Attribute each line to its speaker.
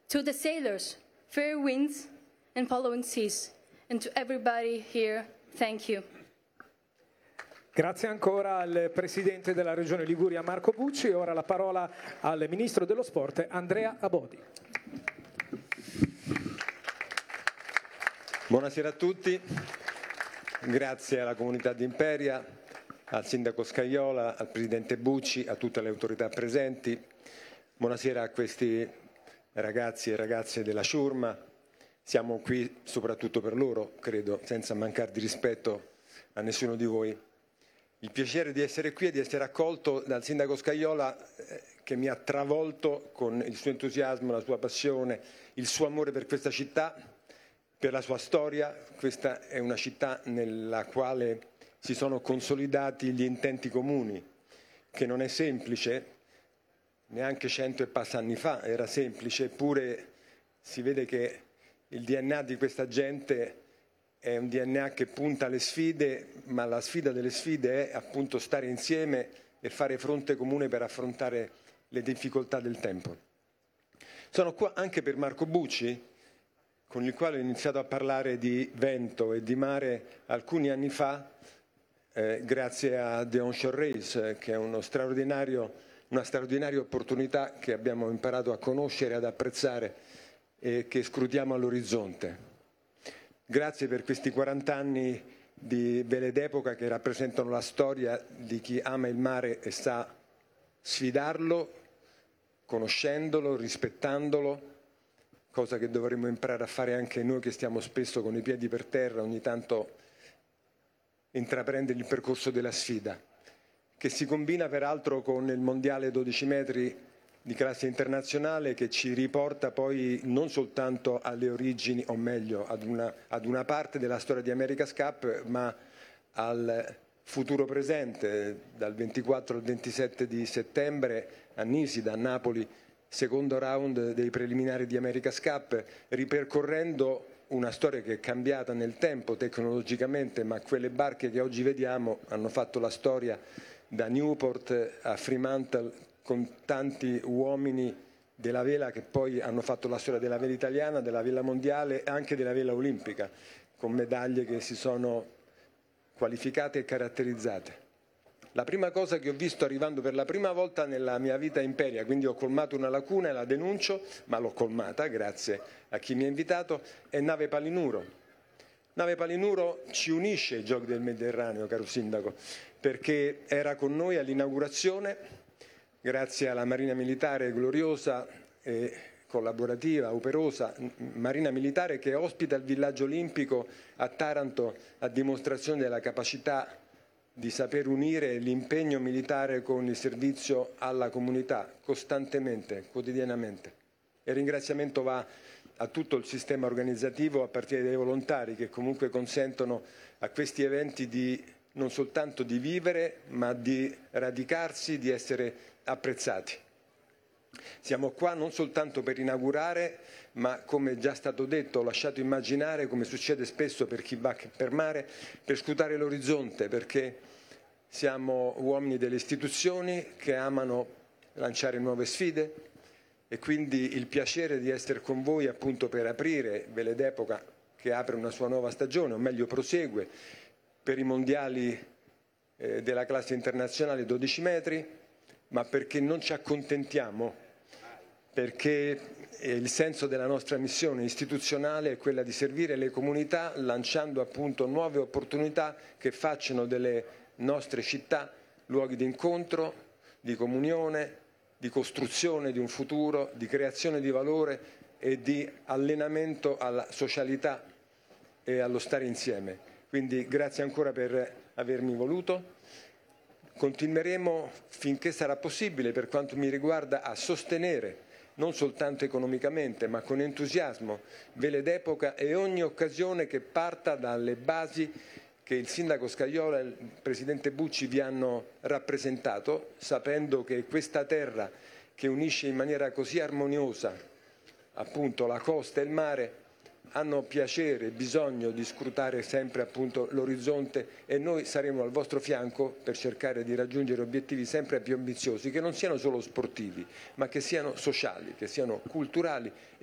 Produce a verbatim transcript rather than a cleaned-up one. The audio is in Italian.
Speaker 1: To the sailors, fair winds and following seas. And to everybody here, thank you.
Speaker 2: Grazie ancora al Presidente della Regione Liguria Marco Bucci. Ora la parola al Ministro dello Sport Andrea Abodi.
Speaker 3: Buonasera a tutti, grazie alla comunità di Imperia, al Sindaco Scajola, al Presidente Bucci, a tutte le autorità presenti. Buonasera a questi ragazzi e ragazze della Ciurma. Siamo qui soprattutto per loro, credo, senza mancare di rispetto a nessuno di voi. Il piacere di essere qui e di essere accolto dal Sindaco Scajola eh, che mi ha travolto con il suo entusiasmo, la sua passione, il suo amore per questa città, per la sua storia. Questa è una città nella quale si sono consolidati gli intenti comuni, che non è semplice, neanche cento e passa anni fa era semplice, eppure si vede che il D N A di questa gente è un D N A che punta alle sfide, ma la sfida delle sfide è appunto stare insieme e fare fronte comune per affrontare le difficoltà del tempo. Sono qua anche per Marco Bucci, con il quale ho iniziato a parlare di vento e di mare alcuni anni fa, eh, grazie a The Onshore Race, che è uno straordinario, una straordinaria opportunità che abbiamo imparato a conoscere e ad apprezzare e che scrutiamo all'orizzonte. Grazie per questi quaranta anni di vele d'epoca che rappresentano la storia di chi ama il mare e sa sfidarlo, conoscendolo, rispettandolo, cosa che dovremmo imparare a fare anche noi che stiamo spesso con i piedi per terra, ogni tanto intraprendere il percorso della sfida, che si combina peraltro con il mondiale dodici metri di classe internazionale che ci riporta poi non soltanto alle origini, o meglio ad una, ad una parte della storia di America's Cup, ma al futuro presente, dal ventiquattro al ventisette di settembre a Nisida, a Napoli, secondo round dei preliminari di America's Cup, ripercorrendo una storia che è cambiata nel tempo tecnologicamente, ma quelle barche che oggi vediamo hanno fatto la storia da Newport a Fremantle, con tanti uomini della vela che poi hanno fatto la storia della vela italiana, della vela mondiale e anche della vela olimpica, con medaglie che si sono qualificate e caratterizzate. La prima cosa che ho visto arrivando per la prima volta nella mia vita Imperia, quindi ho colmato una lacuna e la denuncio, ma l'ho colmata grazie a chi mi ha invitato, è Nave Palinuro. Nave Palinuro ci unisce ai Giochi del Mediterraneo, caro Sindaco, perché era con noi all'inaugurazione, grazie alla Marina Militare gloriosa e collaborativa, operosa, Marina Militare che ospita il villaggio olimpico a Taranto a dimostrazione della capacità di saper unire l'impegno militare con il servizio alla comunità, costantemente, quotidianamente. E il ringraziamento va a tutto il sistema organizzativo, a partire dai volontari che comunque consentono a questi eventi di non soltanto di vivere, ma di radicarsi, di essere apprezzati. Siamo qua non soltanto per inaugurare, ma come è già stato detto, ho lasciato immaginare, come succede spesso per chi va per mare, per scrutare l'orizzonte, perché siamo uomini delle istituzioni che amano lanciare nuove sfide e quindi il piacere di essere con voi appunto per aprire Vele d'Epoca che apre una sua nuova stagione, o meglio prosegue, per i mondiali eh, della classe internazionale dodici metri, ma perché non ci accontentiamo, perché il senso della nostra missione istituzionale è quella di servire le comunità lanciando appunto nuove opportunità che facciano delle nostre città luoghi di incontro, di comunione, di costruzione di un futuro, di creazione di valore e di allenamento alla socialità e allo stare insieme. Quindi grazie ancora per avermi voluto. Continueremo finché sarà possibile, per quanto mi riguarda, a sostenere, non soltanto economicamente, ma con entusiasmo, Vele d'Epoca e ogni occasione che parta dalle basi che il Sindaco Scajola e il Presidente Bucci vi hanno rappresentato, sapendo che questa terra che unisce in maniera così armoniosa appunto la costa e il mare hanno piacere e bisogno di scrutare sempre appunto l'orizzonte e noi saremo al vostro fianco per cercare di raggiungere obiettivi sempre più ambiziosi che non siano solo sportivi ma che siano sociali, che siano culturali